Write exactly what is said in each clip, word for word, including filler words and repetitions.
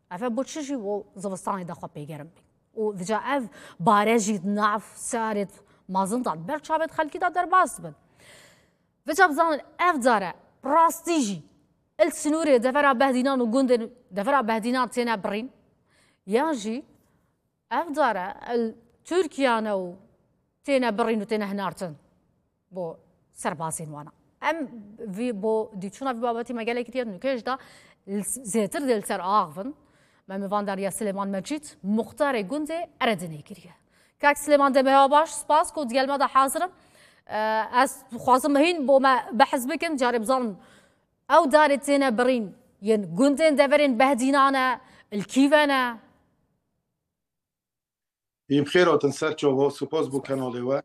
افا بوتشي و زبستاني دخوا بيجرم و دجا اف بارجي نعف سارت ما زنطع برشابت خلكي دا درباس بن فجا بزان اف دارا راستيجي السنوري دفرا بهدينان وجندن دفرا بهدينان تينا برين ياجي اف دارا التركيانا و تينا برين وتينا هنارتن بو سرباسين وانا ام في بو ديتشونا في باباتي مجالي كتير نكيش دا زيتر دل سر آغفن ما مفانداريا سليمان مجيد مختار جندي أردني كريه كاك سليمان دمها باش سباس كود ديال ماذا حاضرم أس خوازم هين بو ما بحث بكم جارب ظلم أو دارتنا برين ين جندين دفرين بهدينانا الكيفانا يمخير وتنسر شو سباس بو كانوا لوا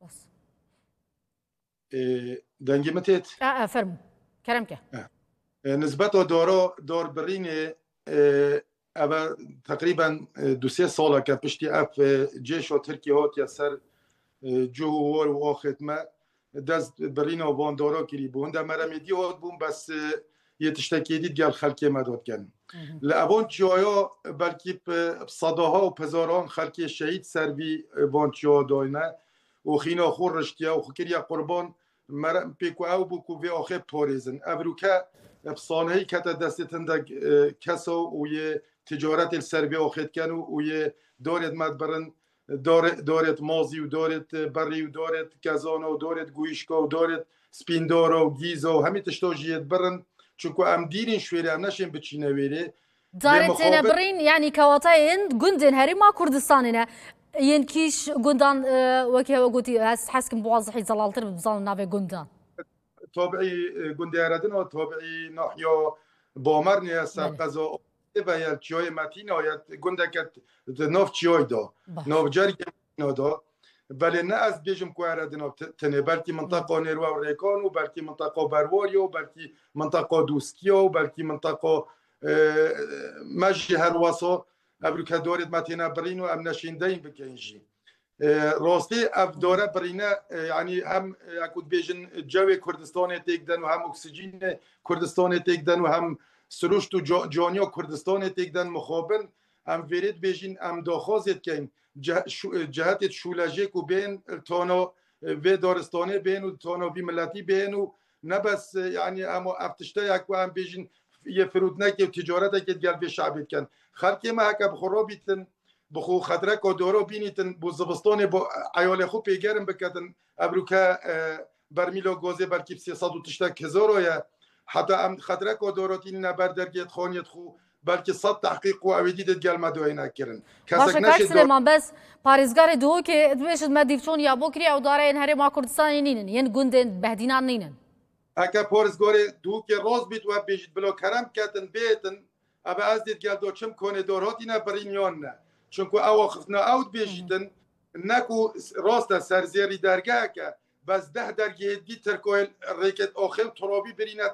دنجي متيت اه فرمو كرمك نسبته دورو دور بريني أبا تقريبا دو سه ساله که پشتی اف جيش و ترکیه هات یا سر جوهر و آخت ما دست برین و باندارا کری بون در مرمیدی هات بون بس یه تشتکی دید گل خلکی مداد کن لابان چیایا بلکی صداها و پزاران خلکی شهید سر بی بان چیا داینه و خینا خور رشتیا و خکر یا قربان مرم پیکو او بو کو وی آخه پاریزن ابروکه بصانهی که دستتن در کسا و یه تجارت السربی آخد کن و یه دارد مدبرن دارد مازی و دارد بری و دارد کزانا و دارد گویشکا و دارد سپیندارا و گیزا و همه تشتاجیت برن چونکو ام دیرین شویره ام نشین بچینه ویره دارد تینا برین یعنی کواتاین گندن هری ما کردستانینا ین کیش گندان وکی هوا گوتی حسکم بوازحی زلالتر بزان ناوی گندان طبعی گنده اردن و طبعی ناحیا بامرنی سرقضا باید چیای متین آید گنده کت ناف چیای دا ناف جاری که دا ولی نه از بیجم که اردن تنه بلکی منطقه نیرو و ریکان و بلکی منطقه برواری و بلکی منطقه دوسکیا و بلکی منطقه مجی هرواسا ابرو که دارید متین برین و ام نشینده این بکنجی راستی اف داره برینه یعنی هم اکود بیجن جو کردستان تکدن و هم اکسیژن کردستان تکدن و هم سروشت و جانیا کردستان تکدن مخابن هم ورید بیجن هم داخازید که جهت شولجه کو بین تانا و دارستانه بین و تانا بی ملتی بین و نه بس یعنی اما افتشته یک و هم بیجن یه فرودنه که تجارت که گل به شعبید کن خلقی ما هکا بخورا بیتن بخو خدرک و دورو بینیتن بو زبستان با عیال خوب پیگرم بکتن ابروکه برمیلا گازه برکی سیصد و تشتک هزار یا حتی ام خدرک و دوراتین نبر درگیت خانیت خو بلکه صد تحقیق و اویدیدت گل مدوی نکرن باشه کاش سلیمان بس پارێزگارێ دوو کە دوێشت مەدیفچۆن یا بۆ کریا و دارایەن هەرێ ما کوردستانی نینن یەن گوندێن بەهدینان نینن ئەکە پارێزگارێ دوو کە ڕاست بیت و بێژیت بلۆ کەرەم کەتن بێتن ئەبە ئەس دێت گەل دۆچم کۆنێ دۆرهاتینە بڕینیان نە چونکو ئەوە خفتنە ئەوت بێژیتن نەکو ڕاستە سەرزێری دەرگاکە بەس دەه دەرگێدی ترکۆیل ڕێکێت ئۆخێ تڕۆبی برینە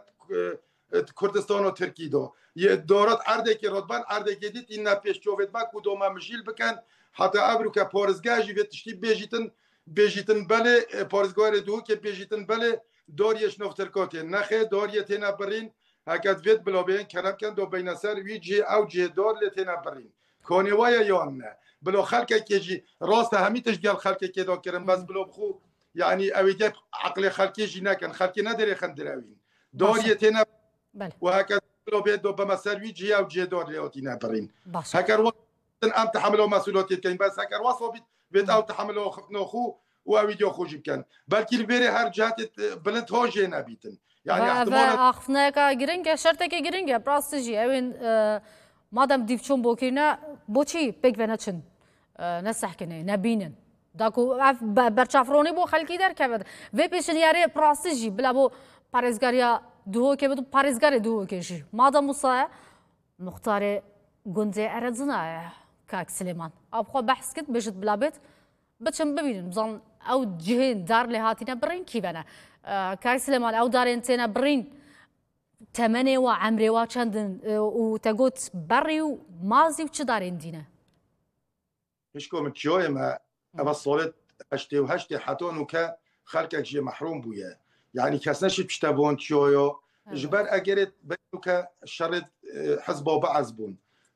کردستان و ترکی دا دارات عرضه که رادبان عرضه که دید این نپیش چوبت با کدوم مجیل بکن حتی ابرو که پارزگاه جیوت تشتی بیجیتن بیجیتن بله پارزگاه دو که بیجیتن بله داریش نفترکاته نخه داریت نبرین هکت وید بلا بین کرم کن دو بین سر وی جی او جی دار لت نبرین کانوای یا نه بلا خلک که جی راست همیتش گل خلک که دا کرن بس بلا بخو یعنی اویده عقل خلکی جی نکن خلکی نداره خندروین داریت نه بله و هکذا لو بيدو بمساوي جي او جي دور ليوتي نابرين هكر وقت ام تحملوا مسؤوليات كاين بس هكر وصفوا بيت بيت او تحملوا خفنا خو او فيديو خو جيب كان بلكي البيري هر جهات بلنت هوجي نبيتن يعني احتمال اخفنا كا جرينجا شرطه كا جرينجا براستجي اوين مادام ديفچون بوكينا بوچي بيك فناتشن نسح كنه نبينن داكو برچافروني بو خلقي در كبد و پیشن یاری براستجي بلا بو پارێزگاریا دوو که بدو پارێزگار دوو کشی مادام وصايا مختار گنده أردنا كاك سليمان أبغى بحث كت بجد بلا بيت بتشم ببين بظن أو جهين دار لهاتنا برين كيفنا آه كاك سليمان أو دارين تنا برين تمني وعمري وشندن وتقوت بري ومازي وش دارين دينا مشكو متشوي ما أبى صورت هشتي وهشتي حتون وكا خلقك جي محروم بويا يعني كاسناش بشتبون تشويو جبر أجرت بينك شرط حزب وبعزبون